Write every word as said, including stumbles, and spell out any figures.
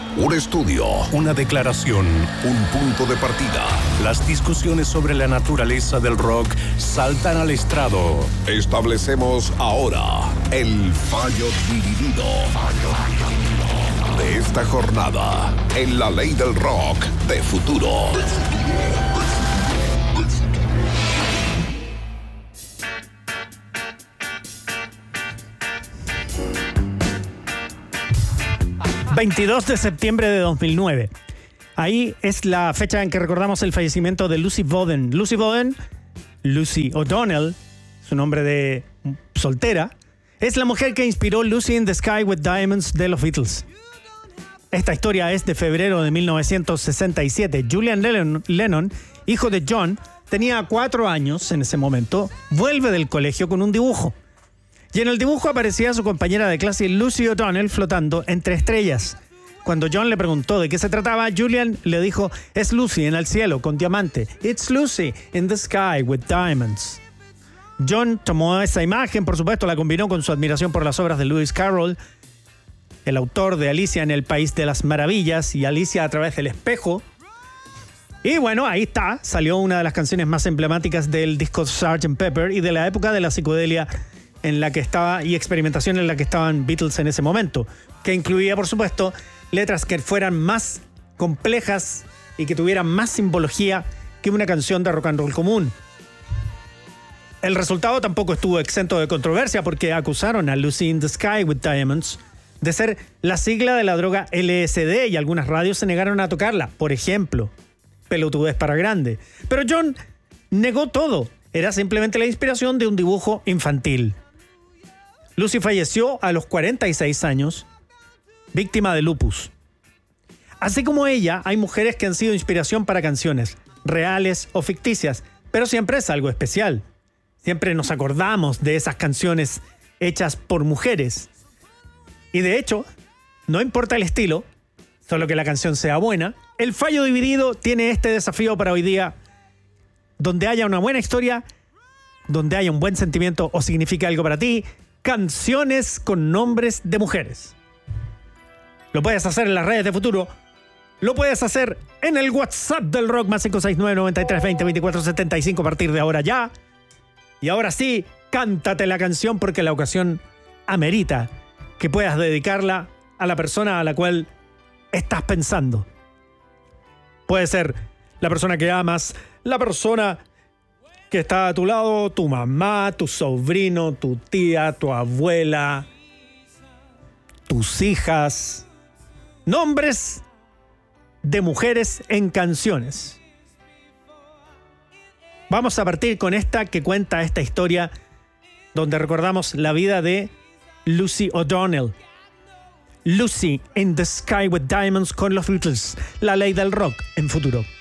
Un estudio, una declaración, un punto de partida. Las discusiones sobre la naturaleza del rock saltan al estrado. Establecemos ahora el fallo dividido de esta jornada en la ley del rock de futuro. veintidós de septiembre de dos mil nueve. Ahí es la fecha en que recordamos el fallecimiento de Lucy Bowden. Lucy Bowden, Lucy O'Donnell, su nombre de soltera, es la mujer que inspiró Lucy in the Sky with Diamonds de los Beatles. Esta historia es de febrero de mil novecientos sesenta y siete. Julian Lennon, Lennon, hijo de John, tenía cuatro años en ese momento, vuelve del colegio con un dibujo. Y en el dibujo aparecía su compañera de clase Lucy O'Donnell flotando entre estrellas. Cuando John le preguntó de qué se trataba, Julian le dijo, es Lucy en el cielo con diamante. It's Lucy in the sky with diamonds. John tomó esa imagen, por supuesto, la combinó con su admiración por las obras de Lewis Carroll, el autor de Alicia en el País de las Maravillas y Alicia a través del espejo. Y bueno, ahí está, salió una de las canciones más emblemáticas del disco sergeant Pepper y de la época de la psicodelia en la que estaba y experimentación en la que estaban Beatles en ese momento, que incluía, por supuesto, letras que fueran más complejas y que tuvieran más simbología que una canción de rock and roll común. El resultado tampoco estuvo exento de controversia porque acusaron a Lucy in the Sky with Diamonds de ser la sigla de la droga L S D y algunas radios se negaron a tocarla, por ejemplo, pelotudez para grande. Pero John negó todo, era simplemente la inspiración de un dibujo infantil. Lucy falleció a los cuarenta y seis años, víctima de lupus. Así como ella, hay mujeres que han sido inspiración para canciones, reales o ficticias, pero siempre es algo especial. Siempre nos acordamos de esas canciones hechas por mujeres. Y de hecho, no importa el estilo, solo que la canción sea buena, el fallo dividido tiene este desafío para hoy día, donde haya una buena historia, donde haya un buen sentimiento o signifique algo para ti, canciones con nombres de mujeres. Lo puedes hacer en las redes de Futuro. Lo puedes hacer en el WhatsApp del Rock más cinco seis nueve, nueve tres, veinte, veinticuatro setenta y cinco a partir de ahora ya. Y ahora sí, cántate la canción porque la ocasión amerita que puedas dedicarla a la persona a la cual estás pensando. Puede ser la persona que amas, la persona que está a tu lado, tu mamá, tu sobrino, tu tía, tu abuela, tus hijas. Nombres de mujeres en canciones. Vamos a partir con esta que cuenta esta historia donde recordamos la vida de Lucy O'Donnell. Lucy in the Sky with Diamonds con los Beatles, la ley del rock en Futuro.